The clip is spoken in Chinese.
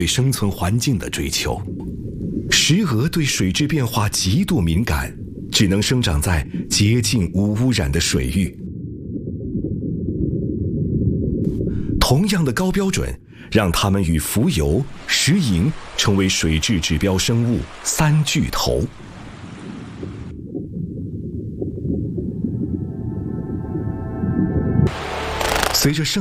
对生存环境的追求。石蛾对水质变化极度敏感，只能生长在洁净无污染的水域。同样的高标准，让它们与浮游、石蝇成为水质指标生物三巨头。随着